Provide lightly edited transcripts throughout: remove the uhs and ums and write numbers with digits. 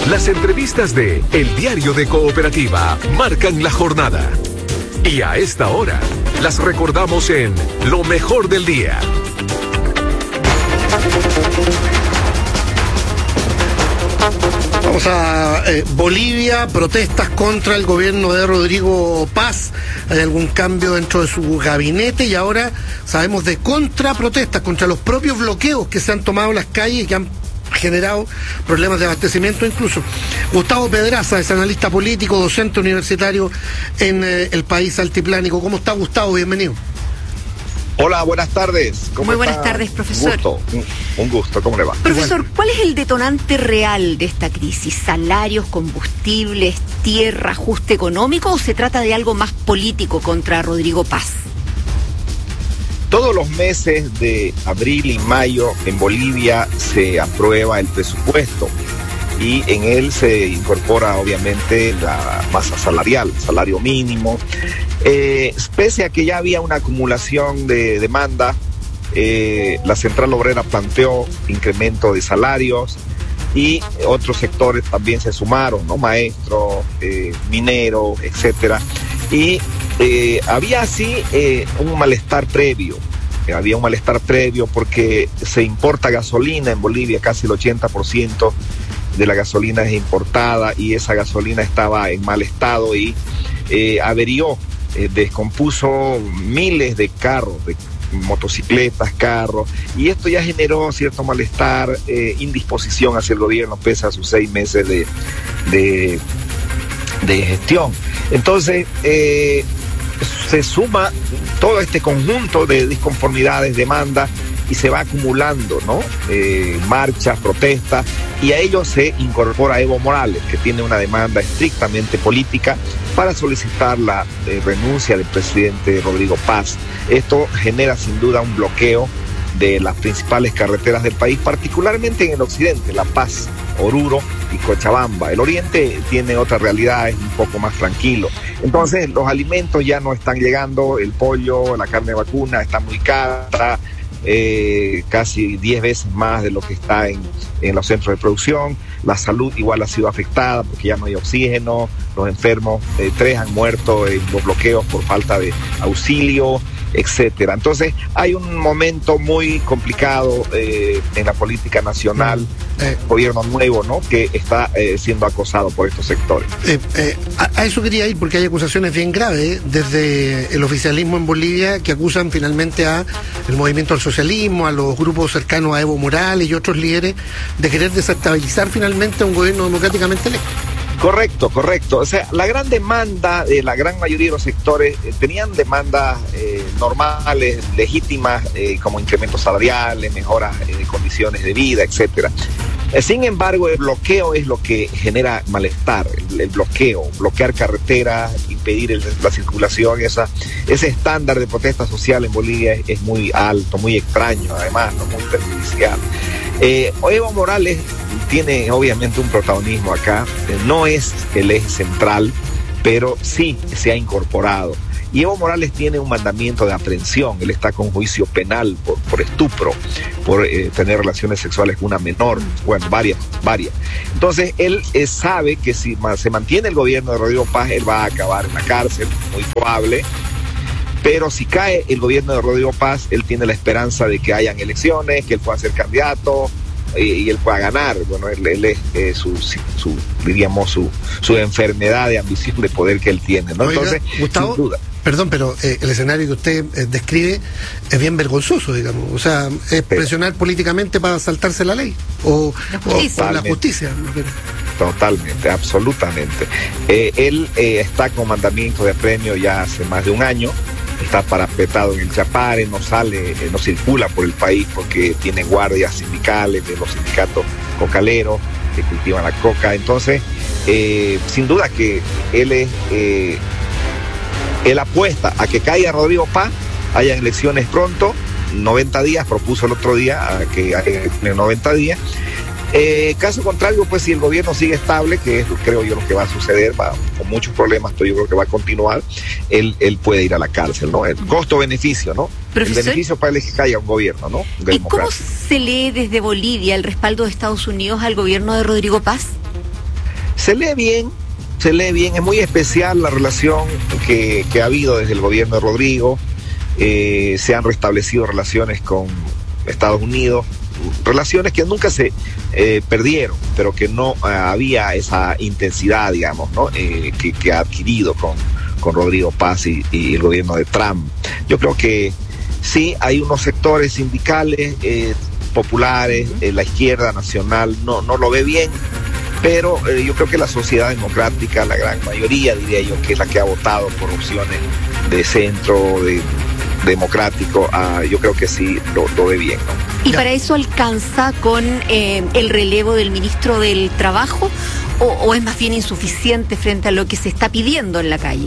Las entrevistas de El Diario de Cooperativa marcan la jornada. Y a esta hora, las recordamos en Lo Mejor del Día. Vamos a Bolivia, protestas contra el gobierno de Rodrigo Paz. Hay algún cambio dentro de su gabinete y ahora sabemos de contraprotestas contra los propios bloqueos que se han tomado en las calles y que han generado problemas de abastecimiento incluso. Gustavo Pedraza es analista político, docente universitario en el país altiplánico. ¿Cómo está, Gustavo? Bienvenido. Hola, buenas tardes. Muy buenas tardes, profesor. Un gusto, ¿cómo le va? Profesor, ¿cuál es el detonante real de esta crisis? ¿Salarios, combustibles, tierra, ajuste económico o se trata de algo más político contra Rodrigo Paz? Todos los meses de abril y mayo en Bolivia se aprueba el presupuesto y en él se incorpora obviamente la masa salarial, salario mínimo. Pese a que ya había una acumulación de demanda, la Central Obrera planteó incremento de salarios y otros sectores también se sumaron, ¿no? Maestros, mineros, etcétera. Y había así un malestar previo. Había un malestar previo porque se importa gasolina en Bolivia, casi el 80% de la gasolina es importada y esa gasolina estaba en mal estado y averió, descompuso miles de carros, de motocicletas, carros, y esto ya generó cierto malestar, indisposición hacia el gobierno pese a sus 6 meses de gestión. Entonces, se suma todo este conjunto de disconformidades, demandas, y se va acumulando, ¿no? Marchas, protestas, y a ello se incorpora Evo Morales, que tiene una demanda estrictamente política para solicitar la renuncia del presidente Rodrigo Paz. Esto genera sin duda un bloqueo de las principales carreteras del país, particularmente en el occidente, La Paz, Oruro y Cochabamba. El oriente tiene otra realidad, es un poco más tranquilo. Entonces los alimentos ya no están llegando, el pollo, la carne vacuna está muy cara, casi 10 veces más de lo que está en los centros de producción. La salud igual ha sido afectada porque ya no hay oxígeno, los enfermos, 3 han muerto en los bloqueos por falta de auxilio, etcétera. Entonces hay un momento muy complicado en la política nacional, gobierno nuevo, ¿no? Que está siendo acosado por estos sectores. A eso quería ir porque hay acusaciones bien graves desde el oficialismo en Bolivia que acusan finalmente a el movimiento al socialismo, a los grupos cercanos a Evo Morales y otros líderes de querer desestabilizar finalmente un gobierno democráticamente electo. Correcto. O sea, la gran demanda de la gran mayoría de los sectores tenían demandas normales, legítimas, como incrementos salariales, mejoras de condiciones de vida, etcétera. Sin embargo, el bloqueo es lo que genera malestar, el bloquear carreteras, impedir la circulación, ese estándar de protesta social en Bolivia es muy alto, muy extraño, además, ¿no? Muy perjudicial. Evo Morales tiene obviamente un protagonismo acá, no es el eje central, pero sí se ha incorporado. Y Evo Morales tiene un mandamiento de aprehensión, él está con juicio penal por estupro, por tener relaciones sexuales con una menor, bueno, varias. Entonces él sabe que si se mantiene el gobierno de Rodrigo Paz, él va a acabar en la cárcel, muy probable. Pero si cae el gobierno de Rodrigo Paz, él tiene la esperanza de que hayan elecciones, que él pueda ser candidato y él pueda ganar. Bueno, él es su enfermedad de ambición de poder que él tiene, ¿no? Oiga, entonces, Gustavo, sin duda. Perdón, pero el escenario que usted describe es bien vergonzoso, digamos. O sea, es presionar políticamente para saltarse la ley o la justicia. Totalmente, absolutamente. Él está con mandamiento de apremio ya hace más de un año. Está parapetado en el Chapare, no sale, no circula por el país porque tiene guardias sindicales de los sindicatos cocaleros que cultivan la coca. Entonces, sin duda que él apuesta a que caiga Rodrigo Paz, haya elecciones pronto, 90 días, propuso el otro día a que haya 90 días. Caso contrario, pues si el gobierno sigue estable, que es creo yo lo que va a suceder, con muchos problemas, pero yo creo que va a continuar, él puede ir a la cárcel, ¿no? El costo-beneficio, ¿no? Profesor, el beneficio para él es que haya un gobierno, ¿no? ¿Y cómo se lee desde Bolivia el respaldo de Estados Unidos al gobierno de Rodrigo Paz? Se lee bien, es muy especial la relación que ha habido desde el gobierno de Rodrigo. Se han restablecido relaciones con Estados Unidos, relaciones que nunca se perdieron, pero que no había esa intensidad, digamos, ¿no? Que ha adquirido con Rodrigo Paz y el gobierno de Trump. Yo creo que sí, hay unos sectores sindicales, populares, la izquierda nacional no lo ve bien, pero yo creo que la sociedad democrática, la gran mayoría, diría yo, que es la que ha votado por opciones de centro, democrático, yo creo que sí lo ve bien, ¿no? ¿Y para eso alcanza con el relevo del ministro del Trabajo o es más bien insuficiente frente a lo que se está pidiendo en la calle?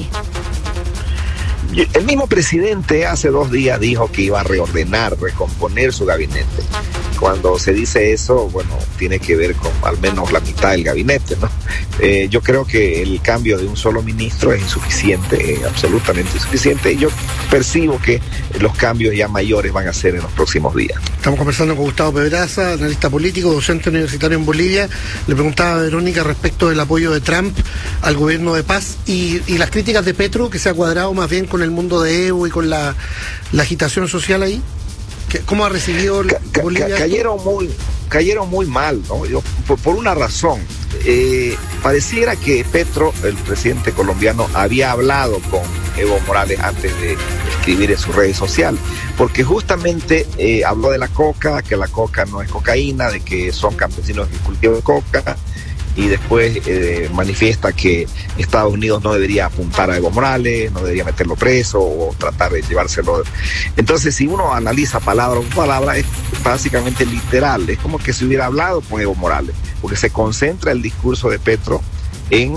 El mismo presidente hace 2 días dijo que iba a reordenar, recomponer su gabinete. Cuando se dice eso, bueno, tiene que ver con al menos la mitad del gabinete, ¿no? Yo creo que el cambio de un solo ministro es insuficiente, absolutamente insuficiente, y yo percibo que los cambios ya mayores van a ser en los próximos días. Estamos conversando con Gustavo Pedraza, analista político, docente universitario en Bolivia. Le preguntaba a Verónica respecto del apoyo de Trump al gobierno de Paz y las críticas de Petro, que se ha cuadrado más bien con el mundo de Evo y con la agitación social ahí. ¿Cómo ha recibido Bolivia? Cayeron muy mal, ¿no? Por una razón. Pareciera que Petro, el presidente colombiano, había hablado con Evo Morales antes de escribir en sus redes sociales, porque justamente habló de la coca, que la coca no es cocaína, de que son campesinos que cultivan coca, y después manifiesta que Estados Unidos no debería apuntar a Evo Morales, no debería meterlo preso o tratar de llevárselo. Entonces, si uno analiza palabra por palabra, es básicamente literal, es como que se hubiera hablado con Evo Morales, porque se concentra el discurso de Petro en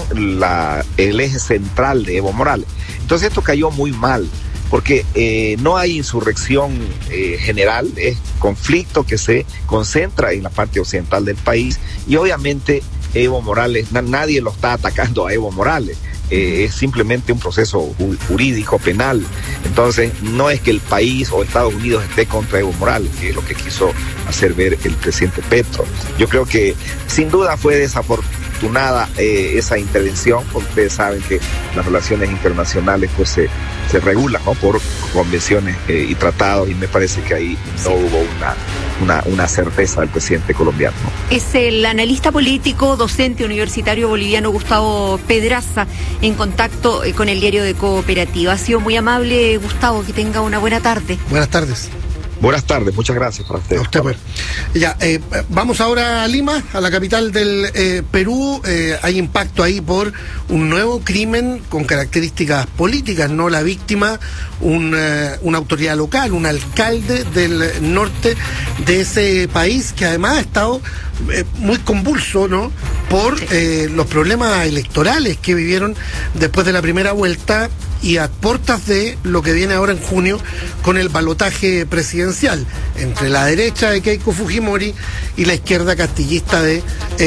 el eje central de Evo Morales. Entonces esto cayó muy mal, porque no hay insurrección general, es conflicto que se concentra en la parte occidental del país, y obviamente Evo Morales, nadie lo está atacando a Evo Morales, es simplemente un proceso jurídico, penal. Entonces no es que el país o Estados Unidos esté contra Evo Morales, que es lo que quiso hacer ver el presidente Petro. Yo creo que sin duda fue desafortunada esa intervención, porque ustedes saben que las relaciones internacionales pues se regulan, ¿no?, por convenciones y tratados, y me parece que ahí no hubo una certeza del presidente colombiano, ¿no? Es el analista político, docente universitario boliviano Gustavo Pedraza, en contacto con el diario de Cooperativa. Ha sido muy amable, Gustavo, que tenga una buena tarde. Buenas tardes. Buenas tardes, muchas gracias para usted. A usted, pues. Ya, vamos ahora a Lima, a la capital del Perú. Hay impacto ahí por un nuevo crimen con características políticas, ¿no? La víctima, una autoridad local, un alcalde del norte de ese país, que además ha estado muy convulso, ¿no?, por los problemas electorales que vivieron después de la primera vuelta y a puertas de lo que viene ahora en junio con el balotaje presidencial entre la derecha de Keiko Fujimori y la izquierda castillista de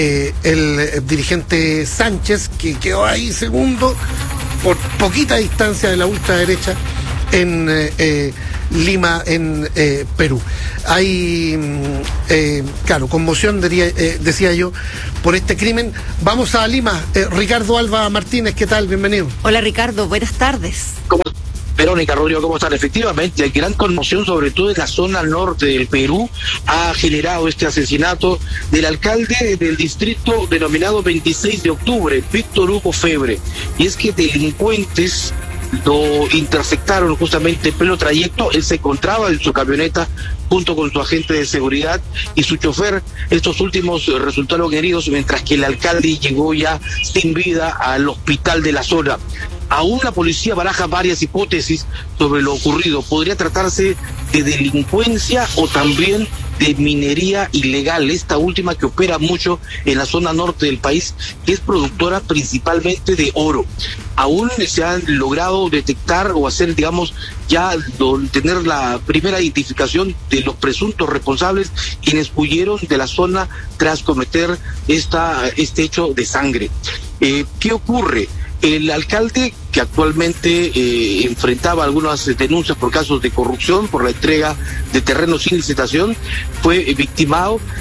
el dirigente Sánchez, que quedó ahí segundo por poquita distancia de la ultraderecha en Lima, en Perú. Hay, claro, conmoción, decía yo, por este crimen. Vamos a Lima. Ricardo Alba Martínez, ¿qué tal? Bienvenido. Hola, Ricardo, buenas tardes. Verónica, Rodrigo, ¿cómo están? Efectivamente, hay gran conmoción, sobre todo en la zona norte del Perú, ha generado este asesinato del alcalde del distrito denominado 26 de octubre, Víctor Hugo Febre. Y es que delincuentes lo interceptaron justamente en pleno trayecto. Él se encontraba en su camioneta junto con su agente de seguridad y su chofer. Estos últimos resultaron heridos, mientras que el alcalde llegó ya sin vida al hospital de la zona. Aún la policía baraja varias hipótesis sobre lo ocurrido. Podría tratarse de delincuencia o también de minería ilegal, esta última que opera mucho en la zona norte del país, que es productora principalmente de oro. Aún se han logrado detectar o hacer, digamos, ya tener la primera identificación de los presuntos responsables, quienes huyeron de la zona tras cometer este hecho de sangre. ¿Qué ocurre? El alcalde, que actualmente enfrentaba algunas denuncias por casos de corrupción, por la entrega de terrenos sin licitación, fue victimado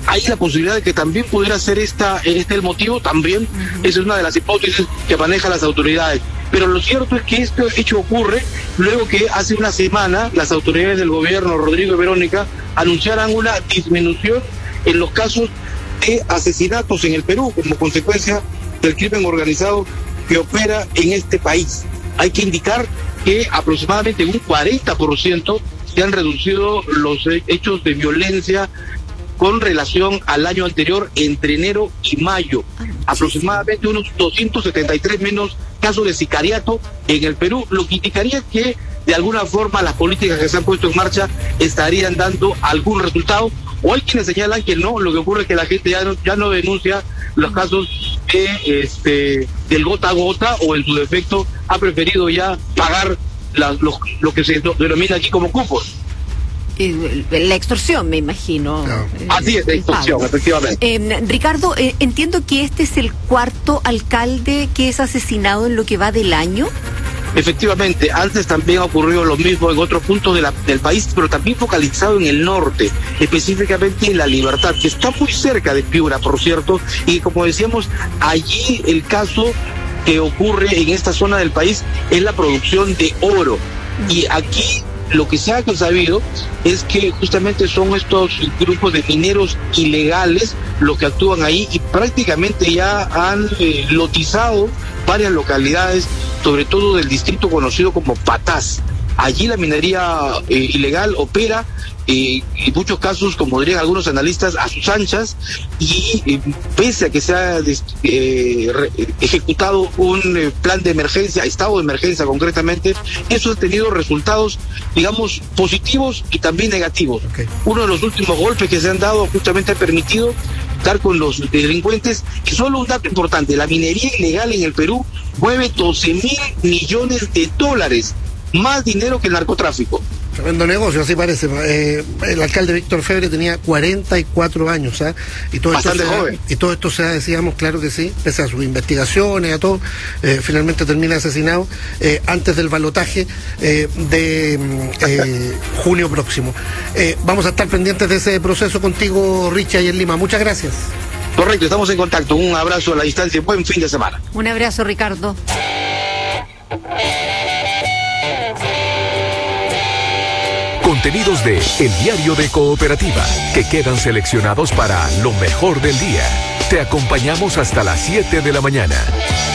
hay la posibilidad de que también pudiera ser el motivo, también esa es una de las hipótesis que manejan las autoridades. Pero lo cierto es que este hecho ocurre luego que hace una semana las autoridades del gobierno, Rodrigo y Verónica, anunciaran una disminución en los casos de asesinatos en el Perú como consecuencia del crimen organizado que opera en este país. Hay que indicar que aproximadamente un 40% se han reducido los hechos de violencia con relación al año anterior entre enero y mayo. Aproximadamente unos 273 menos casos de sicariato en el Perú, lo que indicaría que de alguna forma las políticas que se han puesto en marcha estarían dando algún resultado, o hay quienes señalan que no, lo que ocurre es que la gente ya no denuncia los casos del gota a gota, o en su defecto ha preferido ya pagar lo que se denomina aquí como cupos. La extorsión, me imagino. No. Así es, la extorsión, efectivamente. Ricardo, entiendo que este es el cuarto alcalde que es asesinado en lo que va del año. Efectivamente, antes también ha ocurrido lo mismo en otros puntos del país, pero también focalizado en el norte, específicamente en La Libertad, que está muy cerca de Piura, por cierto, y como decíamos, allí el caso que ocurre en esta zona del país es la producción de oro. Y aquí lo que se ha sabido es que justamente son estos grupos de mineros ilegales los que actúan ahí, y prácticamente ya han lotizado varias localidades, sobre todo del distrito conocido como Patás. Allí la minería ilegal opera, en muchos casos, como dirían algunos analistas, a sus anchas, y pese a que se ha ejecutado un plan de emergencia, estado de emergencia concretamente, eso ha tenido resultados, digamos, positivos y también negativos. Okay. Uno de los últimos golpes que se han dado justamente ha permitido dar con los delincuentes, y solo un dato importante: la minería ilegal en el Perú mueve 12.000 millones de dólares, más dinero que el narcotráfico. Tremendo negocio, así parece. El alcalde Víctor Febre tenía 44 años, ¿eh? Y todo bastante joven. Y todo esto se da, decíamos, claro que sí, pese a sus investigaciones, a todo, finalmente termina asesinado antes del balotaje de junio próximo. Vamos a estar pendientes de ese proceso contigo, Richard, y en Lima. Muchas gracias. Correcto, estamos en contacto. Un abrazo a la distancia y buen fin de semana. Un abrazo, Ricardo. Contenidos de El Diario de Cooperativa, que quedan seleccionados para lo mejor del día. Te acompañamos hasta las 7 de la mañana.